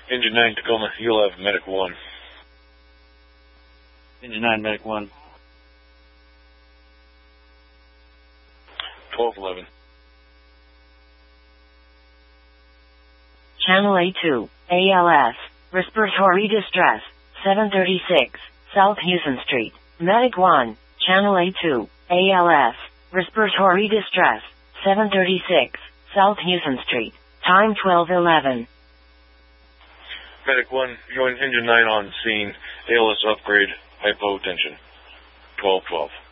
Engine 9 Tacoma, you'll have Medic 1. Engine 9, Medic 1. 1211. Channel A2, ALS, respiratory distress, 736, South Houston Street, Medic 1, Channel A2, ALS, respiratory distress, 736, South Houston Street, time 12:11. Medic 1, join Engine 9 on scene, ALS upgrade, hypotension, 1212.